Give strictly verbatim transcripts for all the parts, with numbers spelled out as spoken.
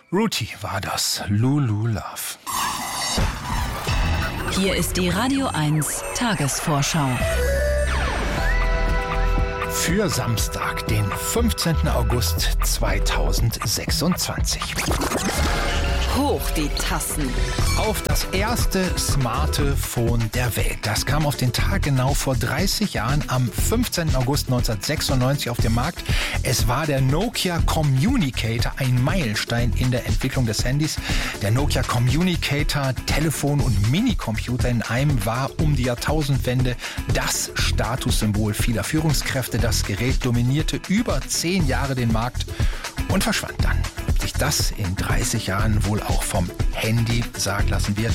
Ruti war das. Lulu Love. Hier ist die Radio eins Tagesvorschau. Für Samstag, den fünfzehnten August zweitausendsechsundzwanzig. Hoch die Tassen. Auf das erste smarte Phone der Welt. Das kam auf den Tag genau vor dreißig Jahren am fünfzehnten August neunzehnhundertsechsundneunzig auf den Markt. Es war der Nokia Communicator, ein Meilenstein in der Entwicklung des Handys. Der Nokia Communicator, Telefon und Minicomputer in einem, war um die Jahrtausendwende das Statussymbol vieler Führungskräfte. Das Gerät dominierte über zehn Jahre den Markt und verschwand dann. Ob sich das in dreißig Jahren wohl auch vom Handy sagen lassen wird.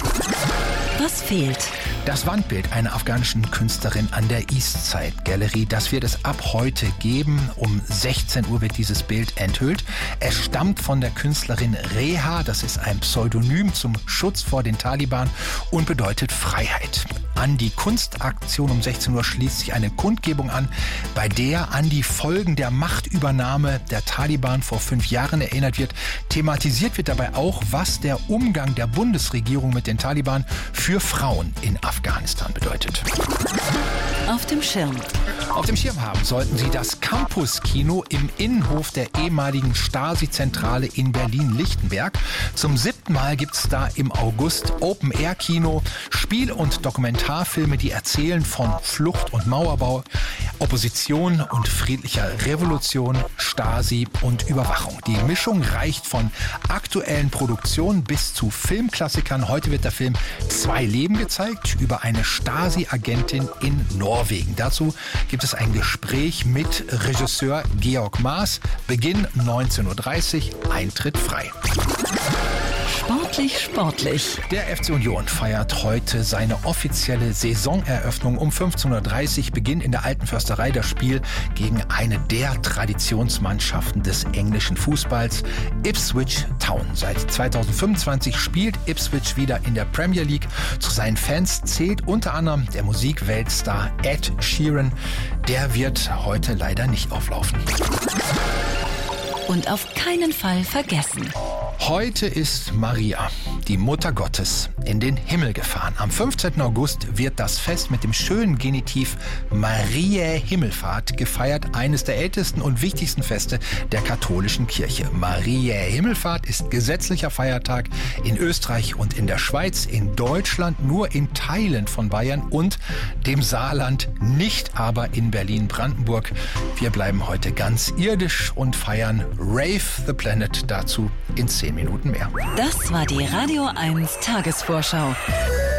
Was fehlt? Das Wandbild einer afghanischen Künstlerin an der Eastside Gallery, das wird es ab heute geben. Um sechzehn Uhr wird dieses Bild enthüllt. Es stammt von der Künstlerin Reha, das ist ein Pseudonym zum Schutz vor den Taliban und bedeutet Freiheit. An die Kunstaktion um sechzehn Uhr schließt sich eine Kundgebung an, bei der an die Folgen der Machtübernahme der Taliban vor fünf Jahren erinnert wird. Thematisiert wird dabei auch, was der Umgang der Bundesregierung mit den Taliban für Frauen in Afghanistan bedeutet. Auf dem Schirm. Auf dem Schirm haben sollten Sie das Campus-Kino im Innenhof der ehemaligen Stasi-Zentrale in Berlin-Lichtenberg. Zum siebten Mal gibt es da im August Open-Air-Kino, Spiel- und Dokumentarfilme, die erzählen von Flucht und Mauerbau, Opposition und friedlicher Revolution, Stasi und Überwachung. Die Mischung reicht von aktuellen Produktionen bis zu Filmklassikern. Heute wird der Film Zwei Leben gezeigt über eine Stasi-Agentin in Norwegen. Dazu gibt es ein Gespräch mit Regisseur Georg Maas. Beginn neunzehn Uhr dreißig, Eintritt frei. Sportlich, sportlich. Der F C Union feiert heute seine offizielle Saisoneröffnung. Um fünfzehn Uhr dreißig beginnt in der Alten Försterei das Spiel gegen eine der Traditionsmannschaften des englischen Fußballs, Ipswich Town. Seit zweitausendfünfundzwanzig spielt Ipswich wieder in der Premier League. Zu seinen Fans zählt unter anderem der Musikweltstar Ed Sheeran. Der wird heute leider nicht auflaufen. Und auf keinen Fall vergessen. Heute ist Maria, die Mutter Gottes, in den Himmel gefahren. Am fünfzehnten August wird das Fest mit dem schönen Genitiv Mariä Himmelfahrt gefeiert, eines der ältesten und wichtigsten Feste der katholischen Kirche. Mariä Himmelfahrt ist gesetzlicher Feiertag in Österreich und in der Schweiz, in Deutschland nur in Teilen von Bayern und dem Saarland, nicht aber in Berlin-Brandenburg. Wir bleiben heute ganz irdisch und feiern Rave the Planet, dazu in zehn Minuten mehr. Das war die Radio eins Tagesvorschau.